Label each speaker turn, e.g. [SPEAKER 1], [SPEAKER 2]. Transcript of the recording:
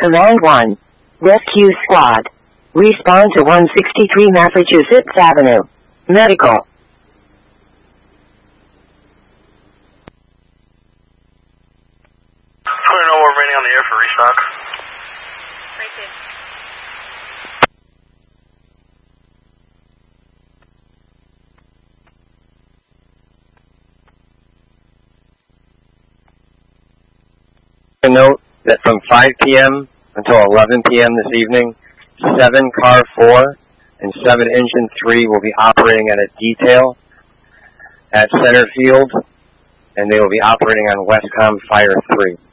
[SPEAKER 1] Command 1. Rescue Squad. Respawn to 163 Massachusetts Avenue. Medical.
[SPEAKER 2] We're remaining on the air for restock.
[SPEAKER 3] A note that from 5 p.m. until 11 p.m. this evening, 7 Car 4 and 7 Engine 3 will be operating at a detail at Center Field, and they will be operating on Westcom Fire 3.